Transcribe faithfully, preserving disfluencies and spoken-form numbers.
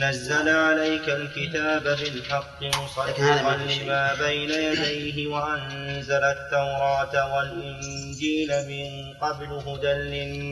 نزل عليك الكتاب بالحق مصدقا لما بين يديه وأنزل التوراة والإنجيل من قبل هدى للناس